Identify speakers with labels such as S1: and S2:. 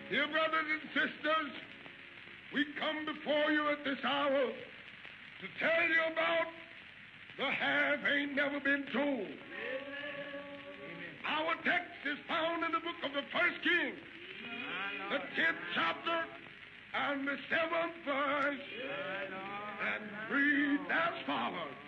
S1: Dear brothers and sisters, we come before you at this hour to tell you about the half ain't never been told. Our text is found in the book of the First King, the 10th chapter and the 7th verse, and reads as follows.